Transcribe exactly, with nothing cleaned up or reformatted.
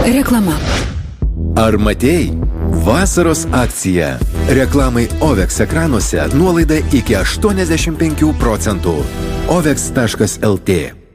Reklama. Ar matei? Vasaros akcija. Reklamai Ovex ekranuose nuolaida iki aštuoniasdešimt penkių procentų. ovex taškas lt